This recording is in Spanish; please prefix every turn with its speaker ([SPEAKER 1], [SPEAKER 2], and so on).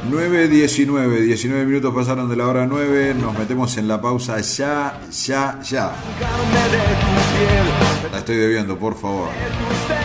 [SPEAKER 1] 9:19, 19 minutos pasaron de la hora 9. Nos metemos en la pausa ya. La estoy debiendo, por favor.